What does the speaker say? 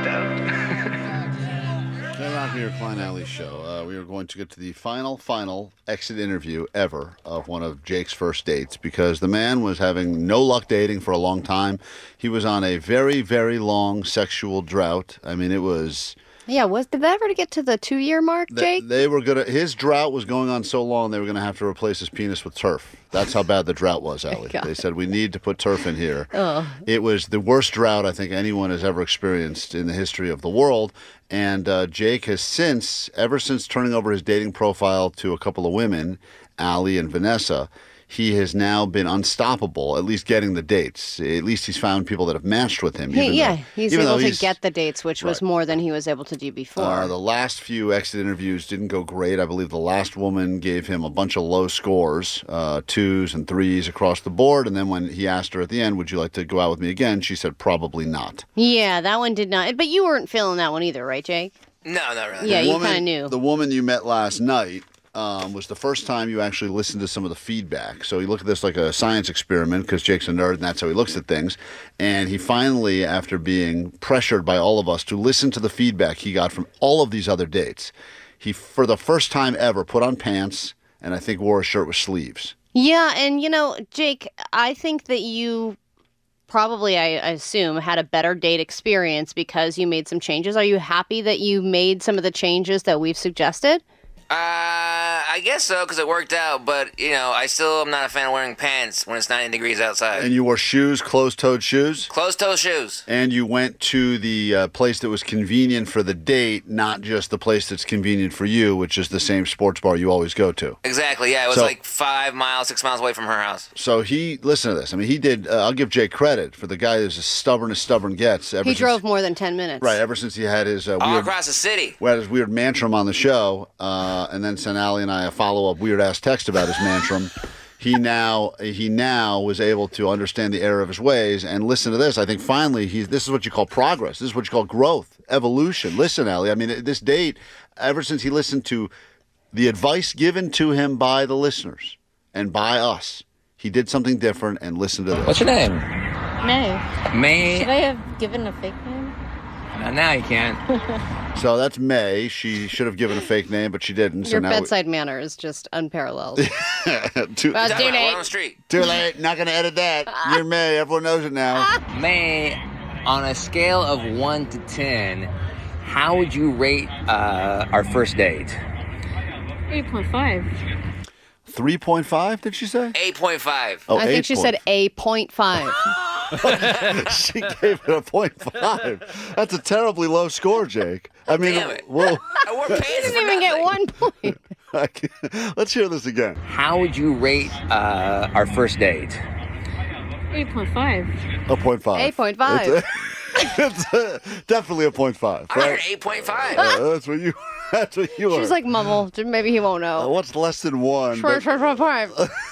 K-Rock here, Klein Alley Show. We are going to get to the final exit interview ever of one of Jake's first dates because the man was having no luck dating for a long time. He was on a very, very long sexual drought. I mean, it was... Yeah, did that ever get to the 2-year mark, Jake? His drought was going on so long they were gonna have to replace his penis with turf. That's how bad the drought was, Allie. They said we need to put turf in here. Oh. It was the worst drought I think anyone has ever experienced in the history of the world. And Jake has ever since turning over his dating profile to a couple of women, Allie and Vanessa, he has now been unstoppable, at least getting the dates. At least he's found people that have matched with him. He's able to get the dates, which was more than he was able to do before. The last few exit interviews didn't go great. I believe the last woman gave him a bunch of low scores, 2s and 3s across the board. And then when he asked her at the end, would you like to go out with me again? She said probably not. Yeah, that one did not. But you weren't feeling that one either, right, Jake? No, not really. Yeah, you kind of knew. The woman you met last night was the first time you actually listened to some of the feedback. So he looked at this like a science experiment because Jake's a nerd and that's how he looks at things. And he finally, after being pressured by all of us to listen to the feedback he got from all of these other dates, he, for the first time ever, put on pants and I think wore a shirt with sleeves. Yeah, and Jake, I think that you probably, I assume, had a better date experience because you made some changes. Are you happy that you made some of the changes that we've suggested? I guess so, because it worked out, but, I still am not a fan of wearing pants when it's 90 degrees outside. And you wore shoes, closed-toed shoes? Closed-toe shoes. And you went to the place that was convenient for the date, not just the place that's convenient for you, which is the same sports bar you always go to. Exactly, yeah. It was like 5 miles, 6 miles away from her house. So listen to this. I mean, he did, I'll give Jake credit for the guy who's as stubborn as stubborn gets. He drove more than 10 minutes. Right, ever since he had his all across the city. We had his weird mantrum on the show, and then sent Allie and I a follow-up weird-ass text about his mantrum. He now was able to understand the error of his ways and listen to this. I think finally this is what you call progress. This is what you call growth, evolution. Listen, Allie, I mean, this date, ever since he listened to the advice given to him by the listeners and by us, he did something different and listened to this. What's your name? May. May. Should I have given a fake name? Now you can't. So that's May. She should have given a fake name, but she didn't. Your bedside manner is just unparalleled. Too on the street. Too late. Not going to edit that. You're May. Everyone knows it now. May, on a scale of 1 to 10, how would you rate our first date? 8.5. 3.5, did she say? 8.5. Oh, I think she said a 0.5. She gave it a 0.5. That's a terribly low score, Jake. I mean, damn it. Whoa. I wore pants. She didn't even get 1 point. Let's hear this again. How would you rate our first date? 8.5. A 0.5. 8.5. It's definitely a 0.5. I Right? heard 8.5. That's what you. That's what you are. She's like, mumble. Maybe he won't know. What's less than 1? 5.